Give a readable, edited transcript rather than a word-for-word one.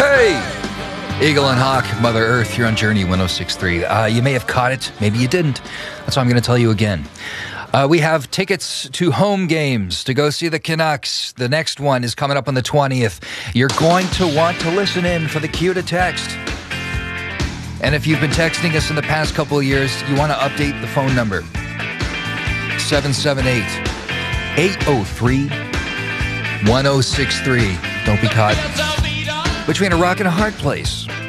Hey! Eagle and Hawk, Mother Earth, here on Journey 106.3. You may have caught it, maybe you didn't. That's why I'm going to tell you again. We have tickets to home games to go see the Canucks. The next one is coming up on the 20th. You're going to want to listen in for the cue to text. And if you've been texting us in the past couple of years, you want to update the phone number. 778-803-1063. Don't be caught between a rock and a hard place.